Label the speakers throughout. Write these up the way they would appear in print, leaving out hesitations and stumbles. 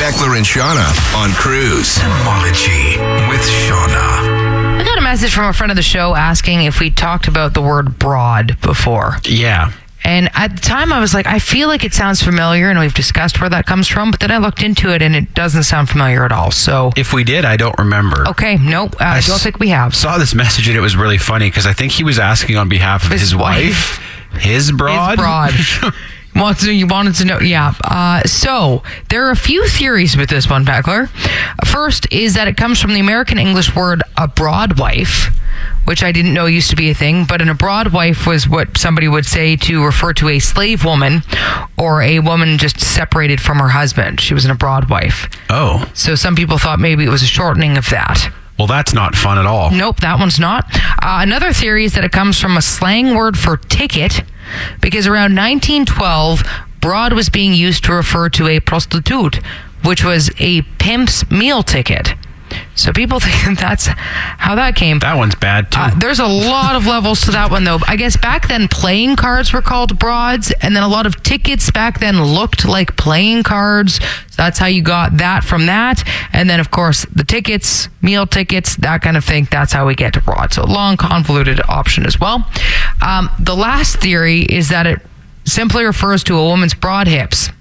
Speaker 1: Beckler and Shauna on Cruise. Etymology with Shauna.
Speaker 2: I got a message from a friend of the show asking if we talked about the word broad before.
Speaker 3: Yeah.
Speaker 2: And at the time, I was like, I feel like it sounds familiar, and we've discussed where that comes from. But then I looked into it, and it doesn't sound familiar at all. So,
Speaker 3: If we did, I don't remember.
Speaker 2: okay, nope, I don't think we have.
Speaker 3: Saw this message and it was really funny because I think he was asking on behalf of his wife. His broad?
Speaker 2: His broad. You wanted to know, yeah. So there are a few theories with this one, Beckler. First is that it comes from the American English word a broadwife, which I didn't know used to be a thing, but a broadwife was what somebody would say to refer to a slave woman or a woman just separated from her husband. She was a broadwife.
Speaker 3: Oh.
Speaker 2: So some people thought maybe it was a shortening of that.
Speaker 3: Well, that's not fun at all.
Speaker 2: Nope, that one's not. Another theory is that it comes from a slang word for ticket, because around 1912, broad was being used to refer to a prostitute, which was a pimp's meal ticket. So people think that's how that came.
Speaker 3: That one's bad, too.
Speaker 2: There's a lot of levels to that one, though. I guess back then playing cards were called broads, and then a lot of tickets back then looked like playing cards. So that's how you got that from that. And then, of course, the tickets, meal tickets, that kind of thing. That's how we get to broad. So long, convoluted option as well. The last theory is that it simply refers to a woman's broad hips.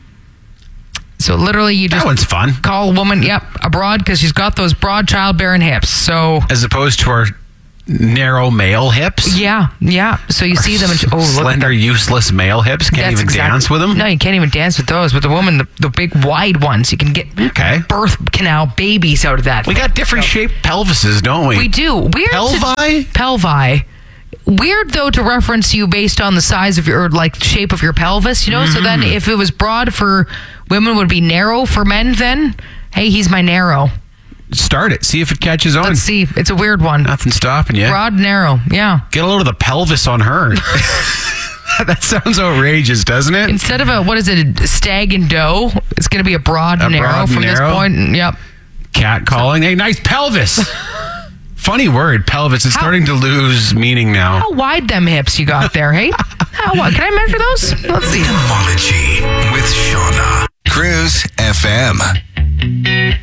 Speaker 2: So literally you just
Speaker 3: That one's fun.
Speaker 2: call a woman, a broad, because she's got those broad childbearing hips. So
Speaker 3: As opposed to our narrow male hips.
Speaker 2: yeah. So you see them and look at
Speaker 3: Slender,
Speaker 2: them.
Speaker 3: useless male hips. Can't even dance with them.
Speaker 2: No, you can't even dance with those. But the woman, the big wide ones, you can get birth canal babies out of that.
Speaker 3: We got different shaped pelvises, don't we?
Speaker 2: We do. Weird. Pelvi. Weird, though, to reference you based on the size of your, shape of your pelvis, you know? So then if it was broad for women, would it be narrow for men then? Hey, he's my narrow.
Speaker 3: Start it. See if it catches on.
Speaker 2: Let's see. It's a weird one.
Speaker 3: Nothing stopping you.
Speaker 2: Broad, narrow. Yeah.
Speaker 3: Get a load of the pelvis on her. That sounds outrageous, doesn't it?
Speaker 2: Instead of a stag and doe, it's going to be a broad, narrow from this point. Yep.
Speaker 3: Cat calling. Hey, nice pelvis. Funny word, pelvis. It's starting to lose meaning now.
Speaker 2: How wide them hips you got there, hey? How wide? Can I measure those? Let's see.
Speaker 1: Etymology with Shauna. Cruise FM.